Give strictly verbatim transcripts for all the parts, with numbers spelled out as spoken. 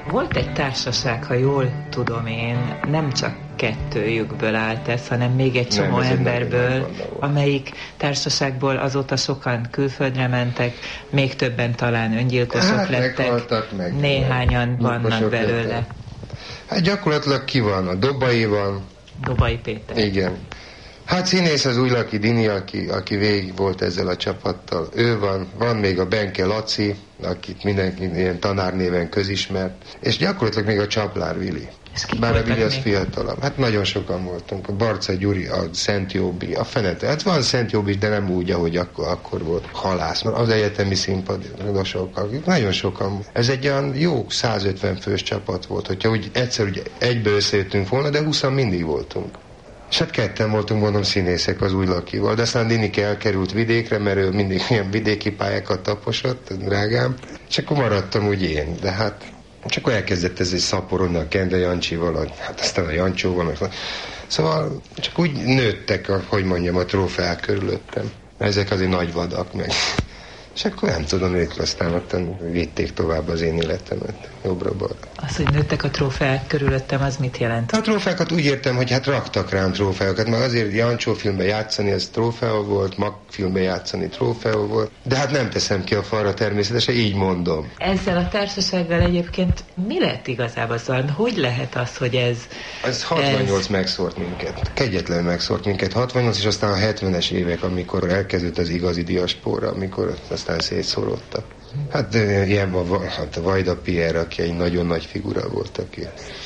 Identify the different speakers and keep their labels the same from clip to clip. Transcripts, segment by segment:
Speaker 1: Volt egy társaság, ha jól tudom én, nem csak kettőjükből állt ez, hanem még egy csomó nem, emberből, amelyik társaságból azóta sokan külföldre mentek, még többen talán öngyilkosok hát, lettek, meg, néhányan meg, vannak belőle. Lettek.
Speaker 2: Hát gyakorlatilag ki van? A Dobai van.
Speaker 1: Dobai Péter.
Speaker 2: Igen. Hát színész az Újlaki Dini, aki, aki végig volt ezzel a csapattal. Ő van, van még a Benke Laci, akit mindenki ilyen tanárnéven közismert, és gyakorlatilag még a Csaplár Vili. Bár a Vili az fiatalabb. Hát nagyon sokan voltunk. A Barca Gyuri, a Szent Jóbi, a Fenete. Hát van Szent Jóbi, de nem úgy, ahogy akkor, akkor volt. Halász, az egyetemi színpadosok. Nagyon sokan. Ez egy olyan jó százötven fős csapat volt. Hogyha úgy egyszer úgy egybe összejöttünk volna, de húszan mindig voltunk. És hát ketten voltunk, mondom, színészek az Újlakival. De aztán Dinike elkerült vidékre, mert ő mindig ilyen vidéki pályákat taposott, drágám. És akkor maradtam úgy én. De hát csak elkezdett ez egy szaporodni a Kende Jancsival, hát aztán a Jancsóval. Szóval csak úgy nőttek, a, hogy mondjam, a trófeák körülöttem. Ezek azért nagy vadak meg. És akkor nem tudom, ők aztán ott vitték tovább az én életemet, jobbra-balra.
Speaker 1: Az, hogy nőttek a trófeák körülöttem, az mit jelent?
Speaker 2: A trófeákat úgy értem, hogy hát raktak rám trófeákat, mert azért Jancsó filmben játszani, ez trófea volt, Mag filmben játszani trófea volt, de hát nem teszem ki a falra természetesen, így mondom.
Speaker 1: Ezzel a társasággal egyébként mi lett igazából? Szóval hogy lehet az, hogy ez...
Speaker 2: Ez hatvannyolc ez... megszórt minket, kegyetlen megszórt minket, hatvannyolc, és aztán a hetvenes évek, amikor elkezdődött az igazi diaspóra, amikor aztán szétszórodtak. Hát ilyen a, hát a Vajda Pierre, aki egy nagyon nagy figura volt, aki,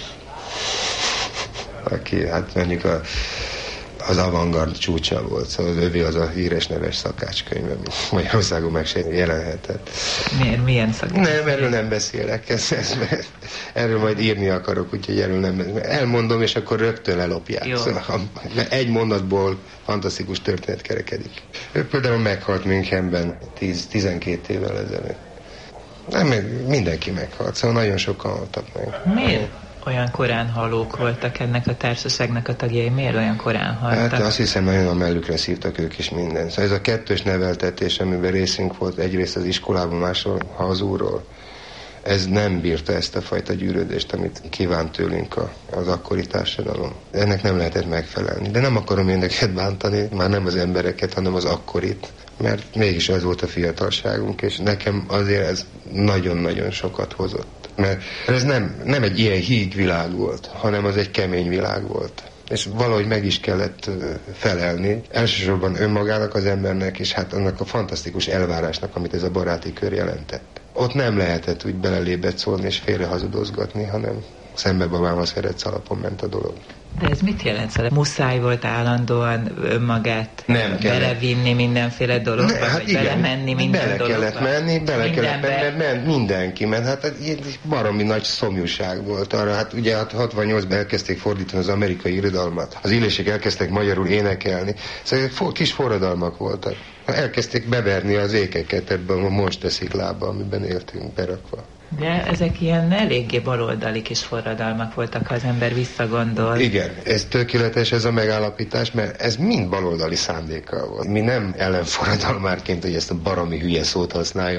Speaker 2: aki hát mondjuk a, az avantgard csúcsa volt, szóval az övé az a híres neves szakácskönyv, ami Magyarországon meg se jelenhetett.
Speaker 1: Miért? Milyen szakácskönyv?
Speaker 2: Nem, erről nem beszélek, ez, ez, erről majd írni akarok, úgyhogy erről nem beszélek. Elmondom, és akkor rögtön elopják. Szóval, egy mondatból fantasztikus történet kerekedik. Ő például meghalt Münchenben tíz-tizenkét évvel ezelőtt. Nem, mindenki meghalt, szóval nagyon sokan haltak meg.
Speaker 1: Miért olyan korán halók voltak ennek a társaságnak a tagjai? Miért olyan korán haltak?
Speaker 2: Hát azt hiszem, nagyon a mellükre szívtak ők is minden. Szóval ez a kettős neveltetés, amiben részünk volt egyrészt az iskolában, másról hazúról, ez nem bírta ezt a fajta gyűrődést, amit kívánt tőlünk a, az akkori társadalom. Ennek nem lehetett megfelelni. De nem akarom éneket bántani, már nem az embereket, hanem az akkorit, mert mégis az volt a fiatalságunk, és nekem azért ez nagyon-nagyon sokat hozott. Mert ez nem, nem egy ilyen híg világ volt, hanem az egy kemény világ volt. És valahogy meg is kellett felelni, elsősorban önmagának, az embernek, és hát annak a fantasztikus elvárásnak, amit ez a baráti kör jelentett. Ott nem lehetett úgy belelébet szólni és félre hazudozgatni, hanem szembe babámmal szeretsz alapon ment a dolog.
Speaker 1: De ez mit jelent? Szóval muszáj volt állandóan önmagát
Speaker 2: nem
Speaker 1: belevinni mindenféle dologba, ne, hát vagy igen, belemenni minden
Speaker 2: bele
Speaker 1: dologba?
Speaker 2: Kellett menni, bele kellett menni, mert ment mindenki, mert hát egy baromi nagy szomjúság volt arra. Hát ugye hát hatvannyolcban elkezdték fordítani az amerikai irodalmat. Az illések elkezdtek magyarul énekelni. Szóval kis forradalmak voltak. Elkezdték beverni az ékeket ebben a monstesziklába, amiben éltünk berakva.
Speaker 1: De ezek ilyen eléggé baloldali kis forradalmak voltak, ha az ember visszagondol.
Speaker 2: Igen, ez tökéletes ez a megállapítás, mert ez mind baloldali szándékkal volt. Mi nem ellenforradalmárként, hogy ezt a baromi hülye szót használjuk.